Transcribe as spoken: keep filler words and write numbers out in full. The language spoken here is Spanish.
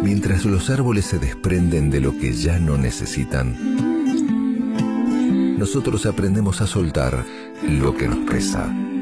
Mientras los árboles se desprenden de lo que ya no necesitan, nosotros aprendemos a soltar lo que nos pesa.